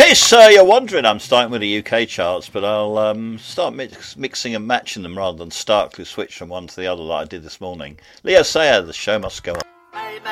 case you're wondering, I'm starting with the UK charts, but I'll start mixing and matching them rather than starkly switch from one to the other like I did this morning. Leo Sayer, The Show Must Go On.